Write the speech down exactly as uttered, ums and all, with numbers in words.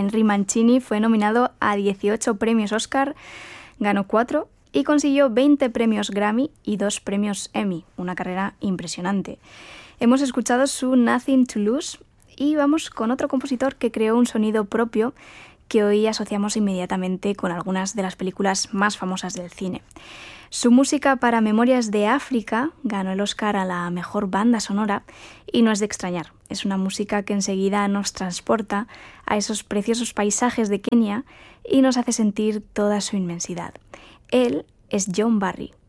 Henry Mancini fue nominado a dieciocho premios Oscar, ganó cuatro y consiguió veinte premios Grammy y dos premios Emmy, una carrera impresionante. Hemos escuchado su Nothing to Lose y vamos con otro compositor que creó un sonido propio que hoy asociamos inmediatamente con algunas de las películas más famosas del cine. Su música para Memorias de África ganó el Oscar a la mejor banda sonora y no es de extrañar. Es una música que enseguida nos transporta a esos preciosos paisajes de Kenia y nos hace sentir toda su inmensidad. Él es John Barry.